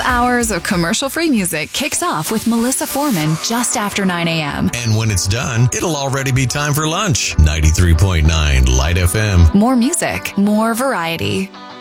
hours of commercial-free music kicks off with Melissa Foreman just after 9 a.m. And when it's done, it'll already be time for lunch. 93.9 Light FM. More music, more variety.